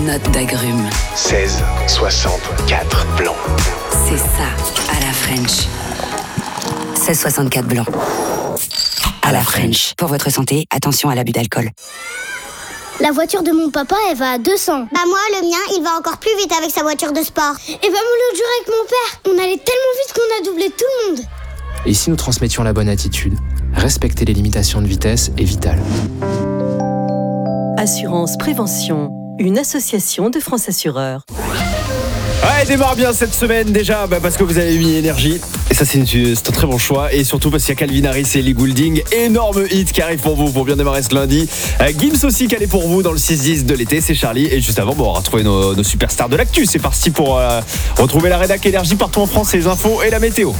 Note d'agrumes. 16, 64 blanc. C'est ça, à la French. 16,64 blanc. À la French. Pour votre santé, attention à l'abus d'alcool. La voiture de mon papa, elle va à 200. Bah moi, le mien, il va encore plus vite avec sa voiture de sport. Et bah moi, l'autre jour avec mon père, on allait tellement vite qu'on a doublé tout le monde. Et si nous transmettions la bonne attitude, respecter les limitations de vitesse est vital. Assurance Prévention, une association de France Assureurs. Ouais, démarre bien cette semaine déjà parce que vous avez mis énergie. Et ça, c'est un très bon choix. Et surtout parce qu'il y a Calvin Harris et Ellie Goulding. Énorme hit qui arrive pour vous pour bien démarrer ce lundi. Gims aussi calé pour vous dans le 6-10 de l'été. C'est Charlie. Et juste avant, on va retrouver nos superstars de l'actu. C'est parti pour retrouver la rédac énergie partout en France, les infos et la météo.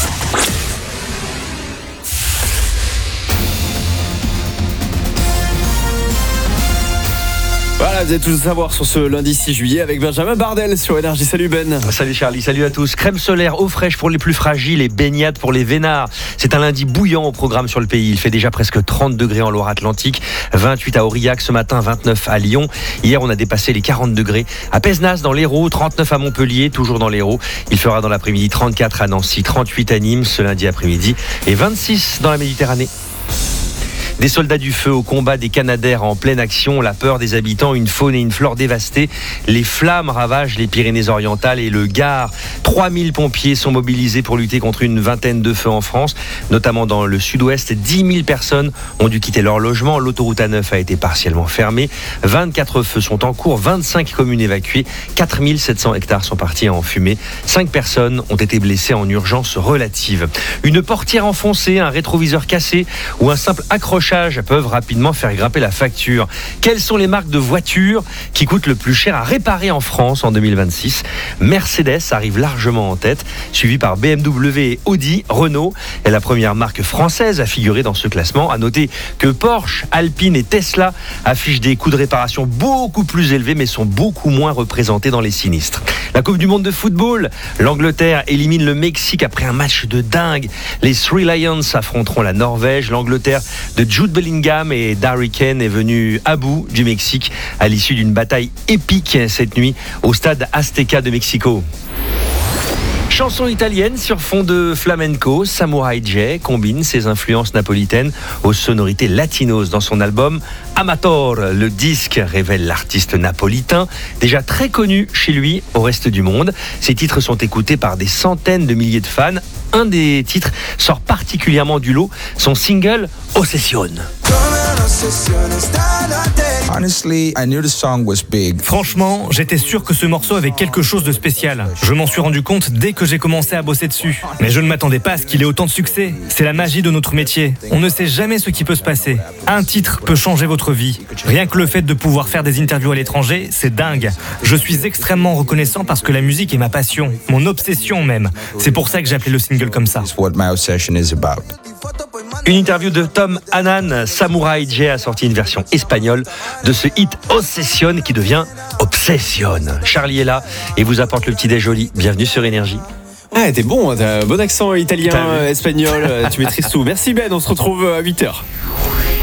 Voilà, vous allez tout savoir sur ce lundi 6 juillet avec Benjamin Bardel sur Énergie. Salut Ben. Salut Charlie, salut à tous. Crème solaire, eau fraîche pour les plus fragiles et baignade pour les vénards. C'est un lundi bouillant au programme sur le pays. Il fait déjà presque 30 degrés en Loire-Atlantique, 28 à Aurillac ce matin, 29 à Lyon. Hier, on a dépassé les 40 degrés à Pézenas dans l'Hérault, 39 à Montpellier, toujours dans l'Hérault. Il fera dans l'après-midi 34 à Nancy, 38 à Nîmes ce lundi après-midi et 26 dans la Méditerranée. Des soldats du feu au combat des Canadaires en pleine action, la peur des habitants, une faune et une flore dévastées. Les flammes ravagent les Pyrénées-Orientales et le Gard. 3000 pompiers sont mobilisés pour lutter contre une vingtaine de feux en France, notamment dans le sud-ouest. 10 000 personnes ont dû quitter leur logement. L'autoroute A9 a été partiellement fermée. 24 feux sont en cours, 25 communes évacuées. 4700 hectares sont partis en fumée. 5 personnes ont été blessées en urgence relative. Une portière enfoncée, un rétroviseur cassé ou un simple accrochage peuvent rapidement faire grimper la facture. Quelles sont les marques de voitures qui coûtent le plus cher à réparer en France en 2026 ? Mercedes arrive largement en tête, suivi par BMW et Audi. Renault est la première marque française à figurer dans ce classement. À noter que Porsche, Alpine et Tesla affichent des coûts de réparation beaucoup plus élevés, mais sont beaucoup moins représentés dans les sinistres. La Coupe du Monde de football, l'Angleterre élimine le Mexique après un match de dingue. Les Three Lions affronteront la Norvège. L'Angleterre de Jude Bellingham et Harry Kane est venu à bout du Mexique à l'issue d'une bataille épique cette nuit au stade Azteca de Mexico. Chanson italienne sur fond de flamenco, Samurai J combine ses influences napolitaines aux sonorités latinos dans son album Amator. Le disque révèle l'artiste napolitain, déjà très connu chez lui au reste du monde. Ses titres sont écoutés par des centaines de milliers de fans. Un des titres sort particulièrement du lot, son single Ossession. Franchement, j'étais sûr que ce morceau avait quelque chose de spécial. Je m'en suis rendu compte dès que j'ai commencé à bosser dessus. Mais je ne m'attendais pas à ce qu'il ait autant de succès. C'est la magie de notre métier. On ne sait jamais ce qui peut se passer. Un titre peut changer votre vie. Rien que le fait de pouvoir faire des interviews à l'étranger, c'est dingue. Je suis extrêmement reconnaissant parce que la musique est ma passion, mon obsession même. C'est pour ça que j'ai appelé le single comme ça. Une interview de Tom Hannan. Samurai J a sorti une version espagnole de ce hit Ossession qui devient Obsession. Charlie est là et vous apporte le petit déj joli. Bienvenue sur Énergie. Ah, t'es bon, t'as un bon accent italien, espagnol, tu maîtrises tout. Merci Ben, on se retrouve à 8h.